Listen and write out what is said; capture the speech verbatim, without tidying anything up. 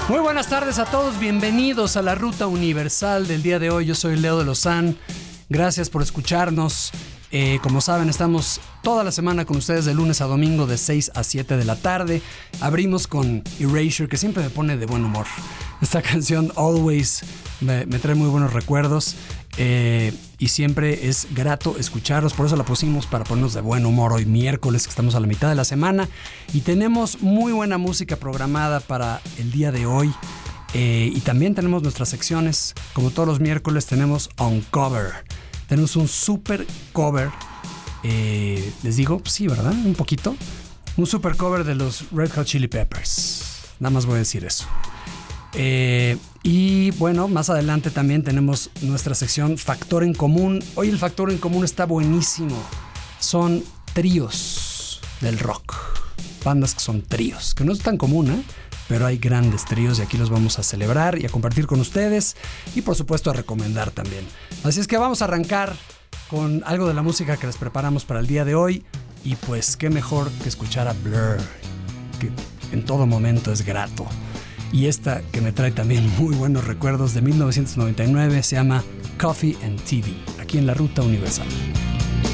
Muy buenas tardes a todos, bienvenidos a la Ruta Universal del día de hoy. Yo soy Leo de Lozán, gracias por escucharnos. Eh, como saben, estamos toda la semana con ustedes de lunes a domingo de seis a siete de la tarde. Abrimos con Erasure, que siempre me pone de buen humor. Esta canción Always me, me trae muy buenos recuerdos eh, y siempre es grato escucharlos. Por eso la pusimos, para ponernos de buen humor hoy miércoles, que estamos a la mitad de la semana. Y tenemos muy buena música programada para el día de hoy. Eh, y también tenemos nuestras secciones. Como todos los miércoles tenemos Uncover. Tenemos un super cover, eh, les digo, sí, ¿verdad? Un poquito. Un super cover de los Red Hot Chili Peppers. Nada más voy a decir eso. Eh, y bueno, más adelante también tenemos nuestra sección Factor en Común. Hoy el Factor en Común está buenísimo. Son tríos del rock. Bandas que son tríos, que no es tan común, ¿eh? Pero hay grandes tríos y aquí los vamos a celebrar y a compartir con ustedes y por supuesto a recomendar también. Así es que vamos a arrancar con algo de la música que les preparamos para el día de hoy y pues qué mejor que escuchar a Blur, que en todo momento es grato. Y esta que me trae también muy buenos recuerdos de mil novecientos noventa y nueve se llama Coffee and T V, aquí en la Ruta Universal.